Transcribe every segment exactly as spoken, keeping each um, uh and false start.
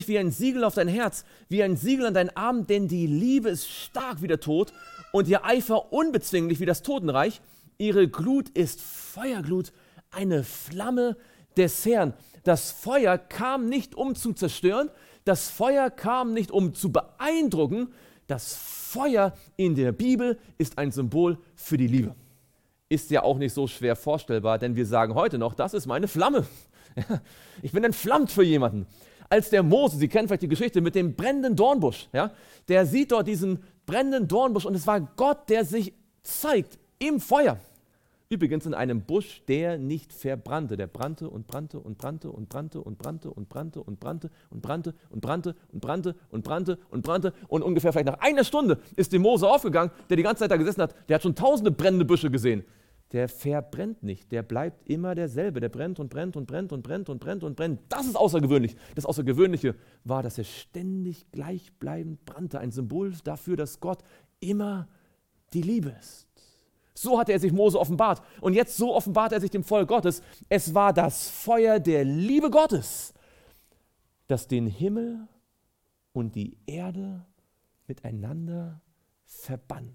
wie ein Siegel auf dein Herz, wie ein Siegel an deinen Arm, denn die Liebe ist stark wie der Tod und ihr Eifer unbezwinglich wie das Totenreich. Ihre Glut ist Feuerglut, eine Flamme des Herrn. Das Feuer kam nicht, um zu zerstören, das Feuer kam nicht, um zu beeindrucken. Das Feuer in der Bibel ist ein Symbol für die Liebe. Ist ja auch nicht so schwer vorstellbar, denn wir sagen heute noch, das ist meine Flamme. Ich bin entflammt für jemanden. Als der Mose, Sie kennen vielleicht die Geschichte mit dem brennenden Dornbusch, ja, der sieht dort diesen brennenden Dornbusch und es war Gott, der sich zeigt im Feuer. Übrigens in einem Busch, der nicht verbrannte. Der brannte und brannte und brannte und brannte und brannte und brannte und brannte und brannte und brannte und brannte und brannte und brannte und ungefähr vielleicht nach einer Stunde ist dem Mose aufgegangen, der die ganze Zeit da gesessen hat, der hat schon tausende brennende Büsche gesehen. Der verbrennt nicht, der bleibt immer derselbe, der brennt und brennt und brennt und brennt und brennt und brennt. Das ist außergewöhnlich. Das Außergewöhnliche war, dass er ständig gleichbleibend brannte. Ein Symbol dafür, dass Gott immer die Liebe ist. So hatte er sich Mose offenbart. Und jetzt so offenbart er sich dem Volk Gottes. Es war das Feuer der Liebe Gottes, das den Himmel und die Erde miteinander verband.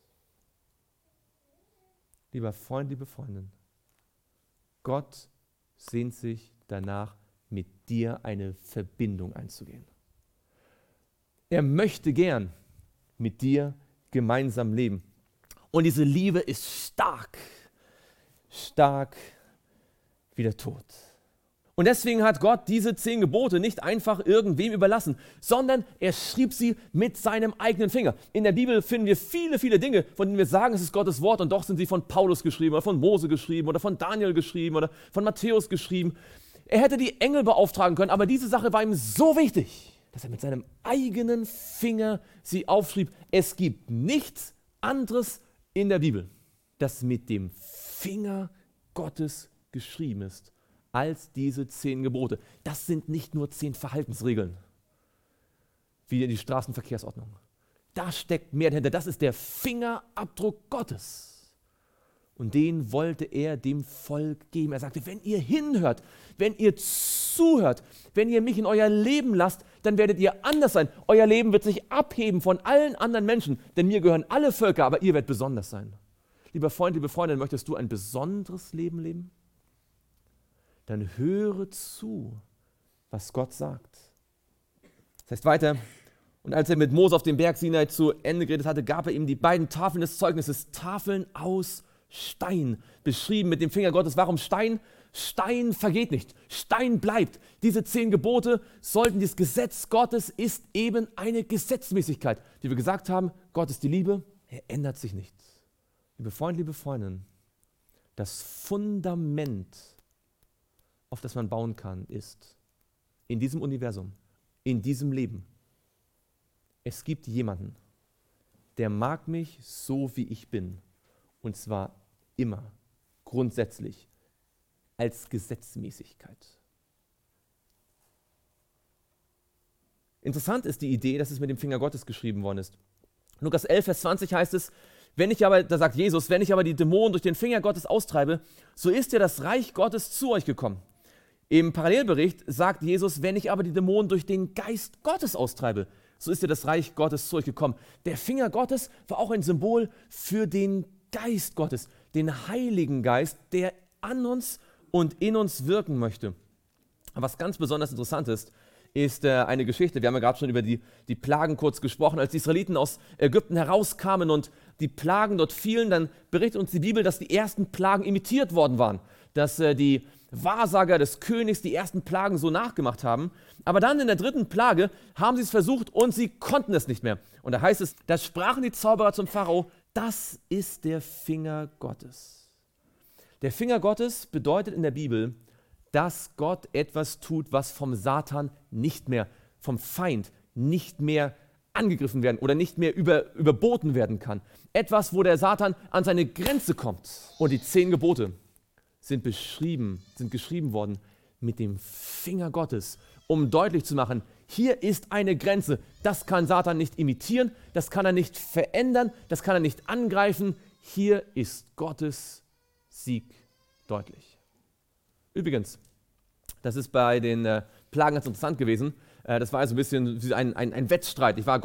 Lieber Freund, liebe Freundin, Gott sehnt sich danach, mit dir eine Verbindung einzugehen. Er möchte gern mit dir gemeinsam leben. Und diese Liebe ist stark, stark wie der Tod. Und deswegen hat Gott diese zehn Gebote nicht einfach irgendwem überlassen, sondern er schrieb sie mit seinem eigenen Finger. In der Bibel finden wir viele, viele Dinge, von denen wir sagen, es ist Gottes Wort und doch sind sie von Paulus geschrieben oder von Mose geschrieben oder von Daniel geschrieben oder von Matthäus geschrieben. Er hätte die Engel beauftragen können, aber diese Sache war ihm so wichtig, dass er mit seinem eigenen Finger sie aufschrieb. Es gibt nichts anderes in der Bibel, das mit dem Finger Gottes geschrieben ist, als diese zehn Gebote. Das sind nicht nur zehn Verhaltensregeln, wie in die Straßenverkehrsordnung. Da steckt mehr dahinter. Das ist der Fingerabdruck Gottes. Und den wollte er dem Volk geben. Er sagte, wenn ihr hinhört, wenn ihr zuhört, wenn ihr mich in euer Leben lasst, dann werdet ihr anders sein. Euer Leben wird sich abheben von allen anderen Menschen, denn mir gehören alle Völker, aber ihr werdet besonders sein. Lieber Freund, liebe Freundin, möchtest du ein besonderes Leben leben? Dann höre zu, was Gott sagt. Das heißt weiter, und als er mit Mose auf dem Berg Sinai zu Ende geredet hatte, gab er ihm die beiden Tafeln des Zeugnisses, Tafeln aus Stein, beschrieben mit dem Finger Gottes. Warum Stein? Stein vergeht nicht, Stein bleibt. Diese zehn Gebote sollten, das Gesetz Gottes ist eben eine Gesetzmäßigkeit. Wie wir gesagt haben, Gott ist die Liebe, er ändert sich nicht. Liebe Freunde, liebe Freundin, das Fundament, auf das man bauen kann, ist in diesem Universum, in diesem Leben. Es gibt jemanden, der mag mich so, wie ich bin. Und zwar immer, grundsätzlich, als Gesetzmäßigkeit. Interessant ist die Idee, dass es mit dem Finger Gottes geschrieben worden ist. Lukas elf, Vers zwanzig heißt es, wenn ich aber, da sagt Jesus, wenn ich aber die Dämonen durch den Finger Gottes austreibe, so ist ja das Reich Gottes zu euch gekommen. Im Parallelbericht sagt Jesus, wenn ich aber die Dämonen durch den Geist Gottes austreibe, so ist ja das Reich Gottes zu euch gekommen. Der Finger Gottes war auch ein Symbol für den Geist Gottes, den Heiligen Geist, der an uns und in uns wirken möchte. Aber was ganz besonders interessant ist, ist äh, eine Geschichte, wir haben ja gerade schon über die, die Plagen kurz gesprochen, als die Israeliten aus Ägypten herauskamen und die Plagen dort fielen, dann berichtet uns die Bibel, dass die ersten Plagen imitiert worden waren, dass äh, die Wahrsager des Königs die ersten Plagen so nachgemacht haben. Aber dann in der dritten Plage haben sie es versucht und sie konnten es nicht mehr. Und da heißt es, da sprachen die Zauberer zum Pharao, das ist der Finger Gottes. Der Finger Gottes bedeutet in der Bibel, dass Gott etwas tut, was vom Satan nicht mehr, vom Feind nicht mehr angegriffen werden oder nicht mehr über, überboten werden kann. Etwas, wo der Satan an seine Grenze kommt. Und die zehn Gebote sind beschrieben, sind geschrieben worden mit dem Finger Gottes, um deutlich zu machen, hier ist eine Grenze, das kann Satan nicht imitieren, das kann er nicht verändern, das kann er nicht angreifen, hier ist Gottes Sieg deutlich. Übrigens, das ist bei den äh, Plagen ganz interessant gewesen, Äh, das war also ein bisschen wie ein, ein, ein Wettstreit. Ich war